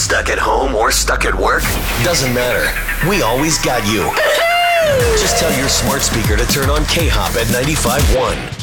Stuck at home or stuck at work? Doesn't matter. We always got you. Just tell your smart speaker to turn on K-Hop at 95.1.